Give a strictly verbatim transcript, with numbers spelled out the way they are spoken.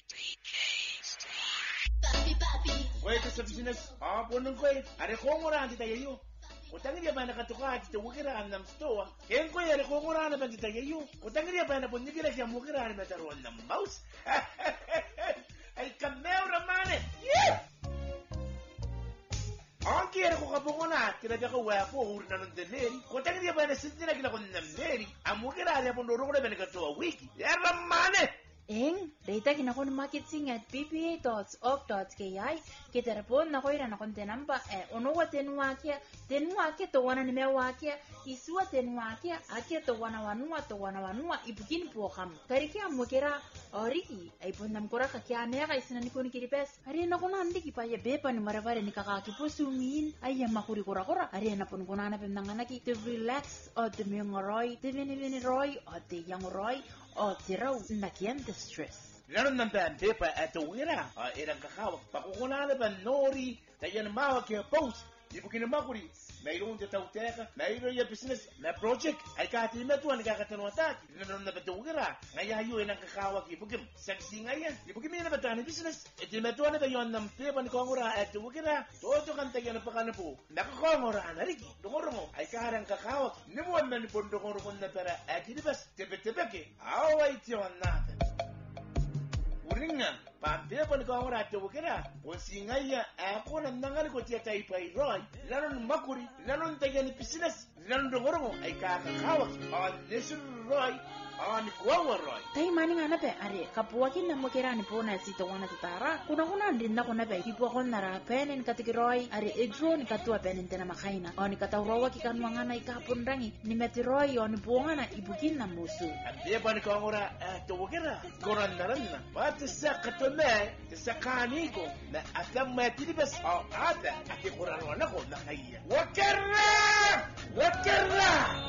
Wait, sa business. Ah, punong ko eh. Are ko ngura kita yayo. Utang dia bana katuka kita wukira nam store. Ken ko yare ko ngura na kita yayo. Utang dia bana pun nikira kya wukira na meta ron nam mouse. Ay kameo ramane. Yeah. Anki yare ko kapungo na kira ka wa ko ur na ndeneri. Utang dia bana sintina kila kon nam neri. Amukira ya pun ro ko bana katuwa wiki. Ya ramane. Eng, data kinakon marketing at p p a dot org dot k i kita repon na koira na konten namba e ono wa tenwa kia tenwa kia to wana nime wa kia isua tenwa kia akia to wana wanua to wana wanua ibukin po kam kariki amukera oriki ai pon nam kora ka kia ne ga isna ni kon kiripes ari na kona andi ki pa ye bepa ni maravare ni kaka ki posumin ai ya makuri kora kora ari na pon kona na pemnangana ki to relax or the mengoroi the vini vini roi or the young roi or the rau na kiente stress. Laron ng pepa at wira, irang kakawak, pakukuna na ba nori, tayo na mawa kaya post, ibukin na makuri, mayroon na tauteka, mayroon yung business, na project, ay kahit imetuan, nakakatanwatak, laron na ba wira, ngayayo irang kakawak, ibukin, saksi ngayon, ibukin na ba tayo business, iti imetuan na ba yun ng pepa ni kongura at wira, todo kan tayo na pakanapo, nakakongura na rigi, dungoro mo, ay kaharang kakawak, nimuan na ni pondongoro mo na pera, at ilibas, tepe-tepeke, away tiyon natin. Uringa, pampe pa ni kongora at wukira, wasingaya, ako na nangal ko tiya tayo pa iroy, lanon makuri, lanon tayo ni business, lanon dungoro mo, ay kakakawak, on nesur roy, on kuwawa roy. Tai maning ana pe are kapuakin na mukira ni pona sito wana tutara kuna kuna ndinda kuna pe pipo kon nara penen katigiroi are edro ni katua penen tena makaina oni kataurowa kikanwangana ikapun rangi ni metiroi oni buongana ibukin na musu ambe pa ni kongora at wukira koran naranna pati sa katome sa kaniko na atam matilibas o ata ati koran wana ko na kaya wakira